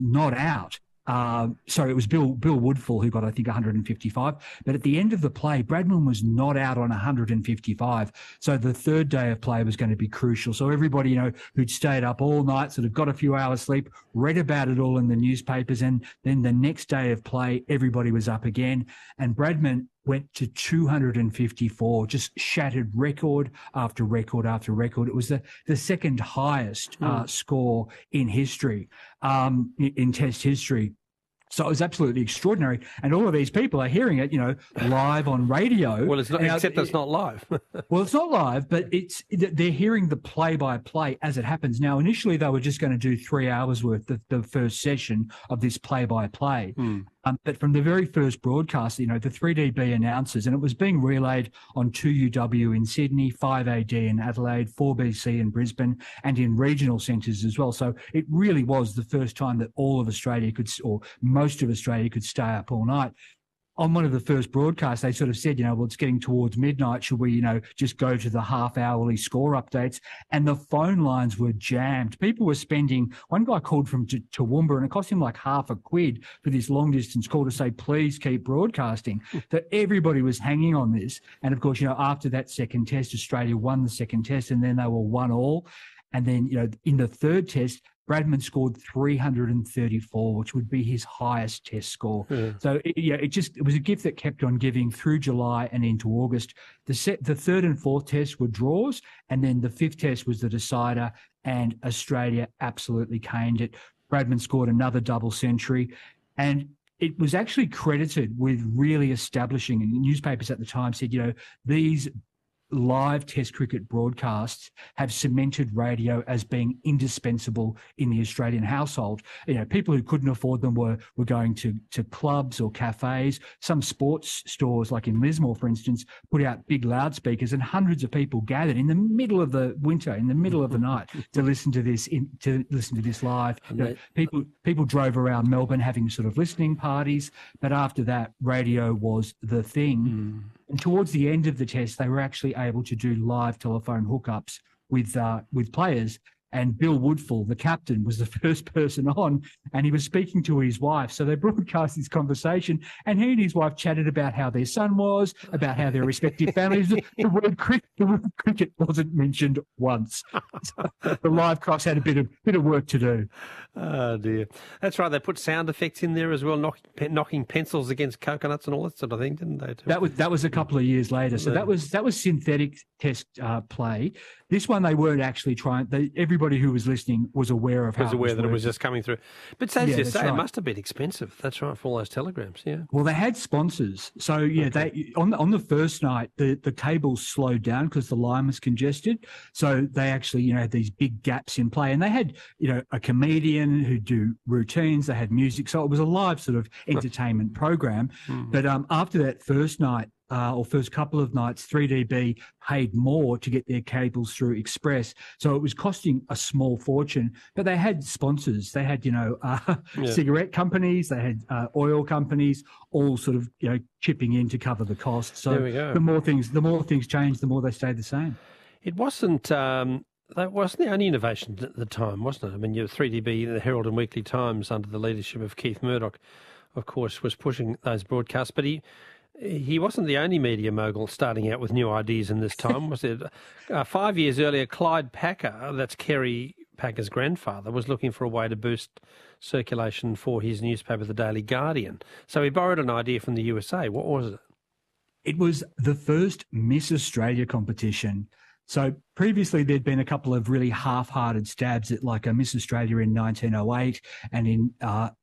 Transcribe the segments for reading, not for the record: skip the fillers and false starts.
not out. Sorry, it was Bill Woodfull who got, I think, 155. But at the end of the play, Bradman was not out on 155. So the third day of play was going to be crucial. So everybody, you know, who'd stayed up all night, sort of got a few hours sleep, read about it all in the newspapers. And then the next day of play, everybody was up again. And Bradman went to 254, just shattered record after record after record. It was the second highest score in history, in Test history. So it was absolutely extraordinary. And all of these people are hearing it, you know, live on radio. Well, it's not, except it's not live. Well, it's not live, but they're hearing the play-by-play as it happens. Now, initially, they were just going to do 3 hours worth of the first session of this play-by-play. But from the very first broadcast, you know, the 3DB announcers, and it was being relayed on 2UW in Sydney, 5AD in Adelaide, 4BC in Brisbane, and in regional centres as well. So it really was the first time that all of Australia could, or most of Australia could stay up all night. On one of the first broadcasts, they sort of said, you know, well, it's getting towards midnight. Should we, you know, just go to the half-hourly score updates? And the phone lines were jammed. People were spending, one guy called from Toowoomba, and it cost him like $50 for this long-distance call to say, please keep broadcasting. So everybody was hanging on this. And, of course, you know, after that second test, Australia won the second test, and then they were 1-1. And then, you know, in the third test, Bradman scored 334, which would be his highest test score. So it was a gift that kept on giving through July and into August. The third and fourth test were draws, and then the fifth test was the decider, and Australia absolutely caned it. Bradman scored another double century, and it was actually credited with really establishing, and the newspapers at the time said, you know, these live Test cricket broadcasts have cemented radio as being indispensable in the Australian household. You know, people who couldn't afford them were going to clubs or cafes. Some sports stores, like in Lismore, for instance, put out big loudspeakers, and hundreds of people gathered in the middle of the winter, in the middle of the night, to listen to this live. You know, people drove around Melbourne having sort of listening parties, but after that, radio was the thing. And towards the end of the test, they were actually able to do live telephone hookups with players. And Bill Woodfull, the captain, was the first person on, and he was speaking to his wife. So they broadcast this conversation, and he and his wife chatted about how their son was, about how their respective families. The word cricket wasn't mentioned once. So the live cross had a bit of work to do. Oh dear, that's right. They put sound effects in there as well, knocking pencils against coconuts and all that sort of thing, didn't they? Too? That was a couple of years later. So that was synthetic test play. This one they weren't actually trying. Everybody who was listening was aware of how that it was just coming through. But as you say, it must have been expensive. That's right, for all those telegrams. Yeah. Well, they had sponsors. So they on the first night the cables slowed down because the line was congested. So they actually had these big gaps in play, and they had a comedian who'd do routines. They had music, so it was a live sort of entertainment program. But after that first night, or first couple of nights, 3DB paid more to get their cables through Express. So it was costing a small fortune, but they had sponsors. They had, cigarette companies, they had oil companies, all sort of, chipping in to cover the cost. So the more things changed, the more they stayed the same. It wasn't, that wasn't the only innovation at the time, wasn't it? I mean, your 3DB, the Herald and Weekly Times, under the leadership of Keith Murdoch, of course, was pushing those broadcasts, but he wasn't the only media mogul starting out with new ideas in this time, was it? 5 years earlier, Clyde Packer, that's Kerry Packer's grandfather, was looking for a way to boost circulation for his newspaper, The Daily Guardian. So he borrowed an idea from the USA. What was it? It was the first Miss Australia competition. So previously there'd been a couple of really half-hearted stabs at like a Miss Australia in 1908, and in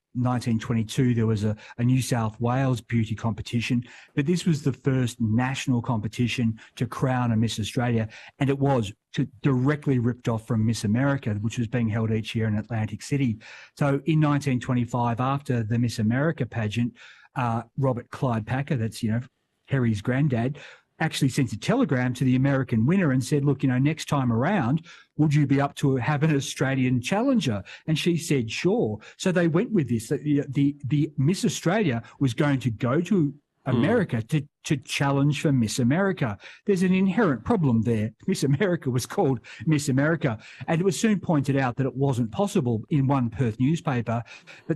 1922, there was a New South Wales beauty competition, but this was the first national competition to crown a Miss Australia, and it was directly ripped off from Miss America, which was being held each year in Atlantic City. So in 1925, after the Miss America pageant, Robert Clyde Packer, that's, Harry's granddad, actually sent a telegram to the American winner and said, look, next time around, would you be up to have an Australian challenger? And she said, sure. So they went with this. The Miss Australia was going to go to America to challenge for Miss America. There's an inherent problem there. Miss America was called Miss America, and it was soon pointed out that it wasn't possible in one Perth newspaper. But